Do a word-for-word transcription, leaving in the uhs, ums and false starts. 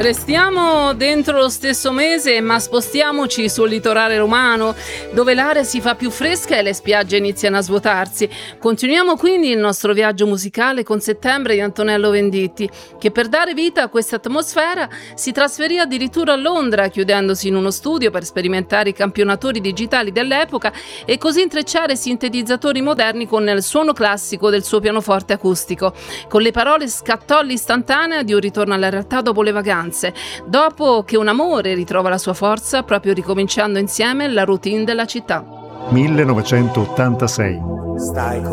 Restiamo dentro lo stesso mese, ma spostiamoci sul litorale romano, dove l'aria si fa più fresca e le spiagge iniziano a svuotarsi. Continuiamo quindi il nostro viaggio musicale con Settembre di Antonello Venditti, che per dare vita a questa atmosfera si trasferì addirittura a Londra, chiudendosi in uno studio per sperimentare i campionatori digitali dell'epoca e così intrecciare sintetizzatori moderni con il suono classico del suo pianoforte acustico. Con le parole scattò l'istantanea di un ritorno alla realtà dopo le vacanze, dopo che un amore ritrova la sua forza proprio ricominciando insieme la routine della città. millenovecentottantasei. Stai con